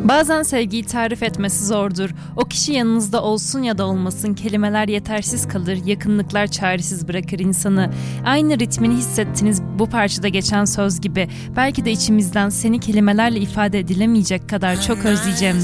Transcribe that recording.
Bazen sevgiyi tarif etmesi zordur. O kişi yanınızda olsun ya da olmasın, kelimeler yetersiz kalır, yakınlıklar çaresiz bırakır insanı. Aynı ritmini hissettiniz bu parçada geçen söz gibi. Belki de içimizden seni kelimelerle ifade edilemeyecek kadar çok özleyeceğim